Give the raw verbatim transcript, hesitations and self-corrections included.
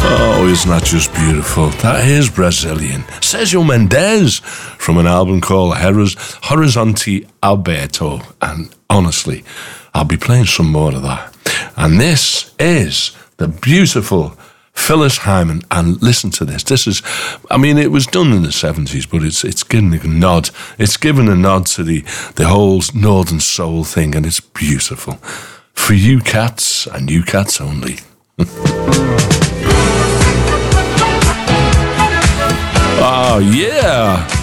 Oh, isn't that just beautiful? That is Brazilian. Sergio Mendes from an album called Horiz- Horizonte Alberto. And honestly, I'll be playing some more of that. And this is the beautiful Phyllis Hyman. And listen to this. This is, I mean, it was done in the seventies, but it's it's given a nod. It's given a nod to the, the whole Northern Soul thing, and it's beautiful. For you cats, and you cats only. Oh, yeah.